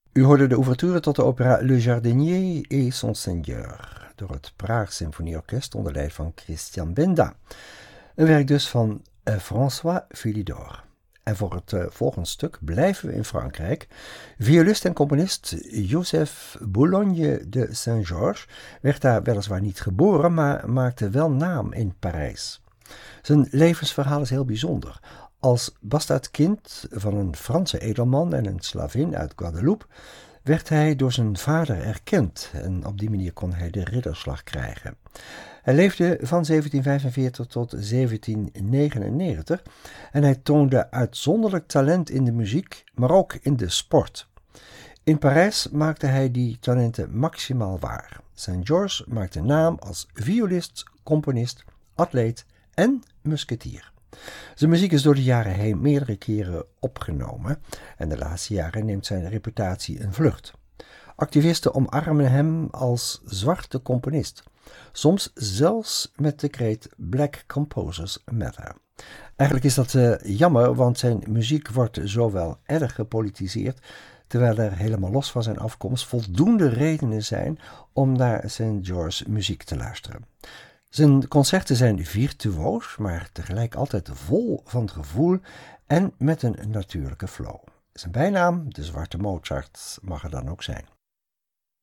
U hoorde de ouverture tot de opera Le Jardinier et son Seigneur door het Praag Symfonieorkest onder leiding van Christian Benda. Een werk dus van François Philidor. En voor het volgende stuk blijven we in Frankrijk. Violist en componist Joseph Boulogne de Saint-Georges werd daar weliswaar niet geboren, maar maakte wel naam in Parijs. Zijn levensverhaal is heel bijzonder. Als bastaardkind van een Franse edelman en een slavin uit Guadeloupe werd hij door zijn vader erkend en op die manier kon hij de ridderslag krijgen. Hij leefde van 1745 tot 1799 en hij toonde uitzonderlijk talent in de muziek, maar ook in de sport. In Parijs maakte hij die talenten maximaal waar. Saint-Georges maakte naam als violist, componist, atleet en musketier. Zijn muziek is door de jaren heen meerdere keren opgenomen en de laatste jaren neemt zijn reputatie een vlucht. Activisten omarmen hem als zwarte componist, soms zelfs met de kreet Black Composers Matter. Eigenlijk is dat jammer, want zijn muziek wordt zo wel erg gepolitiseerd, terwijl er helemaal los van zijn afkomst voldoende redenen zijn om naar Saint-Georges muziek te luisteren. Zijn concerten zijn virtuoos, maar tegelijk altijd vol van gevoel en met een natuurlijke flow. Zijn bijnaam, de Zwarte Mozart, mag er dan ook zijn.